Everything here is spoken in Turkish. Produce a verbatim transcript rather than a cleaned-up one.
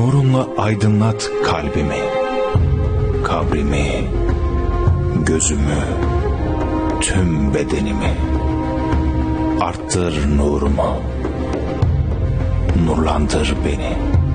Nurunla aydınlat kalbimi, kabrimi, gözümü, tüm bedenimi. Arttır nurumu, nurlandır beni.